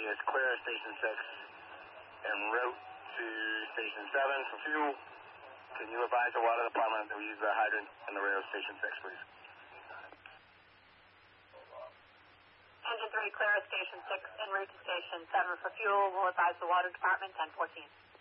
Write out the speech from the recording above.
is clear Station 6 en route to Station 7 for fuel. Can you advise the water department to use the hydrant in the rear of Station 6, please? Engine 3 clear at Station 6 en route to Station 7 for fuel. We'll advise the water department 1014.